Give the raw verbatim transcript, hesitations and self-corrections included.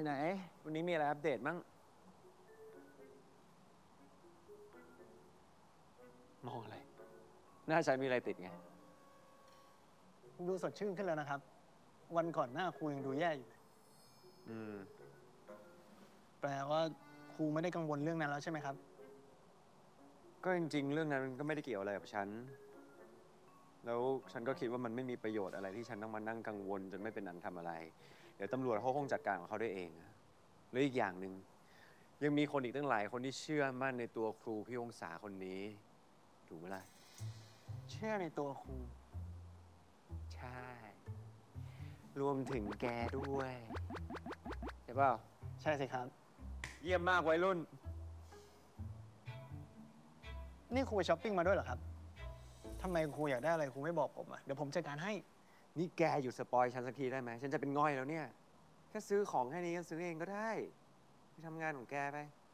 ไหนวันนี้มีอะไรอัปเดตมั้งมองอะไรหน้าฉันมีอะไรติดไงดูสดชื่นขึ้นแล้วนะครับ วันก่อนหน้าครูยังดูแย่อยู่เลยอืมแปลว่าครูไม่ได้กังวลเรื่องนั้นแล้วใช่ไหมครับก็จริงๆเรื่องนั้นมันก็ไม่ได้เกี่ยวอะไรกับฉันแล้วฉันก็คิดว่ามันไม่มีประโยชน์อะไรที่ฉันต้องมานั่งกังวลจนไม่เป็นอันทำอะไรเดี๋ยวตำรวจเขาคงจัดการของเขาได้เองหรืออีกอย่างหนึ่งยังมีคนอีกตั้งหลายคนที่เชื่อมั่นในตัวครูพี่องศาคนนี้ถูกไหมล่ะเชื่อในตัวครูใช่รวมถึงแกด้วยใช่เปล่าใช่สิครับเยี่ยมมากวัยรุ่นนี่ครูไปช้อปปิ้งมาด้วยเหรอครับทำไมครูอยากได้อะไรครูไม่บอกผมอ่ะเดี๋ยวผมจัดการให้นี่แกหยุดสปอยฉันสักทีได้ไหมฉันจะเป็นง่อยแล้วเนี่ยแค่ซื้อของแค่นี้ก็ซื้อเองก็ได้ไปทำงานของแกไป